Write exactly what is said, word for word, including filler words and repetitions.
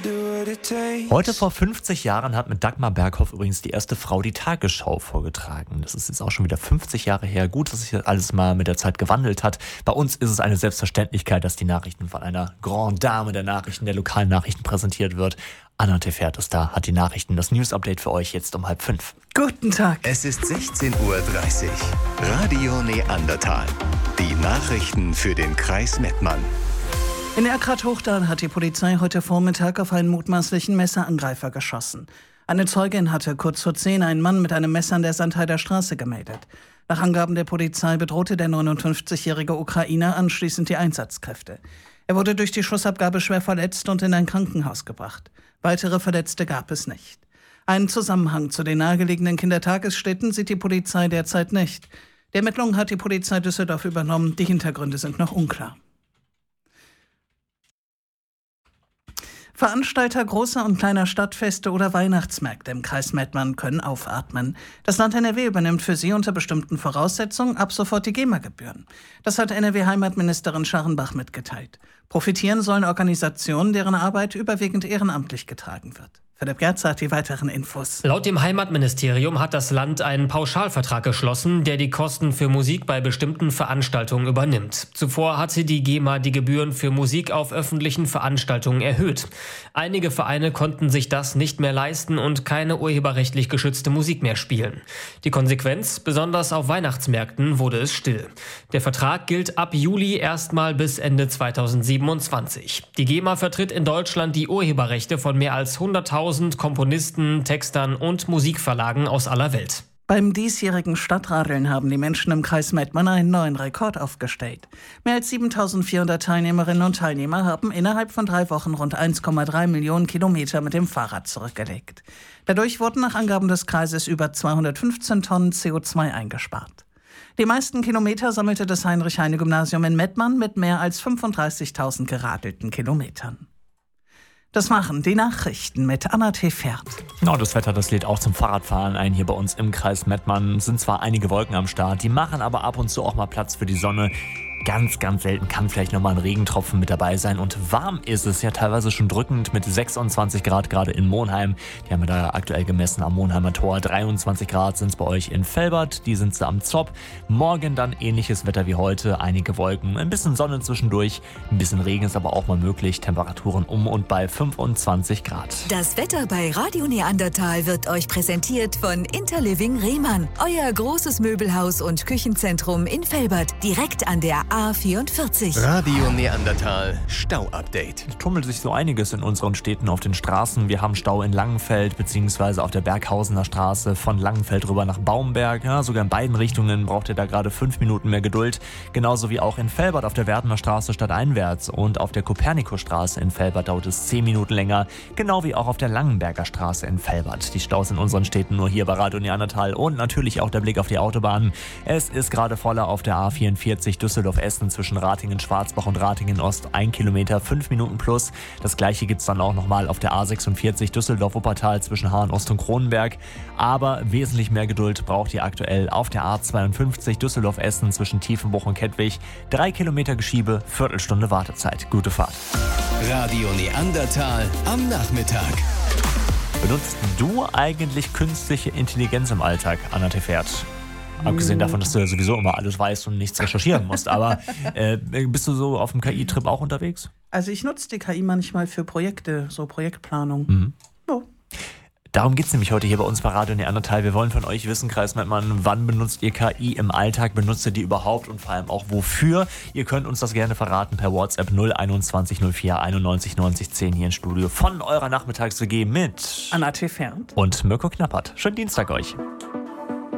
Heute vor fünfzig Jahren hat mit Dagmar Berghoff übrigens die erste Frau die Tagesschau vorgetragen. Das ist jetzt auch schon wieder fünfzig Jahre her. Gut, dass sich das alles mal mit der Zeit gewandelt hat. Bei uns ist es eine Selbstverständlichkeit, dass die Nachrichten von einer Grande Dame der Nachrichten, der lokalen Nachrichten präsentiert wird. Anna Tefert ist da, hat die Nachrichten, das News-Update für euch jetzt um halb fünf. Guten Tag. Es ist sechzehn Uhr dreißig. Radio Neandertal. Die Nachrichten für den Kreis Mettmann. In Erkrath-Hochdal hat die Polizei heute Vormittag auf einen mutmaßlichen Messerangreifer geschossen. Eine Zeugin hatte kurz vor zehn einen Mann mit einem Messer an der Sandheider Straße gemeldet. Nach Angaben der Polizei bedrohte der neunundfünfzigjährige Ukrainer anschließend die Einsatzkräfte. Er wurde durch die Schussabgabe schwer verletzt und in ein Krankenhaus gebracht. Weitere Verletzte gab es nicht. Einen Zusammenhang zu den nahegelegenen Kindertagesstätten sieht die Polizei derzeit nicht. Die Ermittlungen hat die Polizei Düsseldorf übernommen. Die Hintergründe sind noch unklar. Veranstalter großer und kleiner Stadtfeste oder Weihnachtsmärkte im Kreis Mettmann können aufatmen. Das Land N R W übernimmt für sie unter bestimmten Voraussetzungen ab sofort die GEMA-Gebühren. Das hat N R W-Heimatministerin Scharrenbach mitgeteilt. Profitieren sollen Organisationen, deren Arbeit überwiegend ehrenamtlich getragen wird. Philipp Gerzer hat die weiteren Infos. Laut dem Heimatministerium hat das Land einen Pauschalvertrag geschlossen, der die Kosten für Musik bei bestimmten Veranstaltungen übernimmt. Zuvor hatte die GEMA die Gebühren für Musik auf öffentlichen Veranstaltungen erhöht. Einige Vereine konnten sich das nicht mehr leisten und keine urheberrechtlich geschützte Musik mehr spielen. Die Konsequenz? Besonders auf Weihnachtsmärkten wurde es still. Der Vertrag gilt ab Juli erstmal bis Ende zweitausendsiebenundzwanzig. Die GEMA vertritt in Deutschland die Urheberrechte von mehr als hunderttausend Komponisten, Textern und Musikverlagen aus aller Welt. Beim diesjährigen Stadtradeln haben die Menschen im Kreis Mettmann einen neuen Rekord aufgestellt. Mehr als siebentausendvierhundert Teilnehmerinnen und Teilnehmer haben innerhalb von drei Wochen rund eins Komma drei Millionen Kilometer mit dem Fahrrad zurückgelegt. Dadurch wurden nach Angaben des Kreises über zweihundertfünfzehn Tonnen C O zwei eingespart. Die meisten Kilometer sammelte das Heinrich-Heine-Gymnasium in Mettmann mit mehr als fünfunddreißigtausend geradelten Kilometern. Das machen die Nachrichten mit Anna Tefert. Ja, das Wetter, das lädt auch zum Fahrradfahren ein hier bei uns im Kreis Mettmann. Es sind zwar einige Wolken am Start, die machen aber ab und zu auch mal Platz für die Sonne. Ganz, ganz selten kann vielleicht nochmal ein Regentropfen mit dabei sein. Und warm ist es ja teilweise schon drückend mit sechsundzwanzig Grad gerade in Monheim. Die haben wir da aktuell gemessen am Monheimer Tor. dreiundzwanzig Grad sind es bei euch in Velbert. Die sind sie am Zopp. Morgen dann ähnliches Wetter wie heute. Einige Wolken, ein bisschen Sonne zwischendurch. Ein bisschen Regen ist aber auch mal möglich. Temperaturen um und bei fünfundzwanzig Grad. Das Wetter bei Radio Neandertal wird euch präsentiert von Interliving Rehmann. Euer großes Möbelhaus und Küchenzentrum in Velbert. Direkt an der A vierundvierzig. Radio Neandertal Stau-Update. Es tummelt sich so einiges in unseren Städten auf den Straßen. Wir haben Stau in Langenfeld bzw. auf der Berghausener Straße von Langenfeld rüber nach Baumberg. Ja, sogar in beiden Richtungen braucht ihr da gerade fünf Minuten mehr Geduld. Genauso wie auch in Velbert auf der Werdener Straße stadteinwärts und auf der Kopernikusstraße in Velbert dauert es zehn Minuten länger. Genau wie auch auf der Langenberger Straße in Velbert. Die Staus in unseren Städten nur hier bei Radio Neandertal und natürlich auch der Blick auf die Autobahnen. Es ist gerade voller auf der A vierundvierzig Düsseldorf-Essen zwischen Ratingen-Schwarzbach und Ratingen-Ost. Ein Kilometer, fünf Minuten plus. Das gleiche gibt es dann auch nochmal auf der A sechsundvierzig Düsseldorf-Wuppertal zwischen Hahn-Ost und Kronenberg. Aber wesentlich mehr Geduld braucht ihr aktuell auf der A zweiundfünfzig Düsseldorf-Essen zwischen Tiefenbruch und Kettwig. Drei Kilometer Geschiebe, Viertelstunde Wartezeit. Gute Fahrt. Radio Neandertal am Nachmittag. Benutzt du eigentlich künstliche Intelligenz im Alltag, Anna Tefert? Abgesehen davon, dass du ja sowieso immer alles weißt und nichts recherchieren musst. Aber äh, bist du so auf dem K I-Trip auch unterwegs? Also ich nutze die K I manchmal für Projekte, so Projektplanung. Mhm. Oh. Darum geht es nämlich heute hier bei uns bei Radio Neandertal. Wir wollen von euch wissen, Kreis Mettmann, wann benutzt ihr K I im Alltag? Benutzt ihr die überhaupt und vor allem auch wofür? Ihr könnt uns das gerne verraten per WhatsApp null einundzwanzig null vier einundneunzig neunzig zehn hier im Studio von eurer Nachmittags-W G mit Anna Tefert und Mirko Knappert. Schönen Dienstag euch.